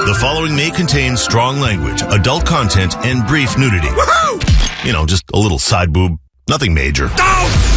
The following may contain strong language, adult content, and brief nudity. Woohoo! You know, just a little side boob. Nothing major. Oh!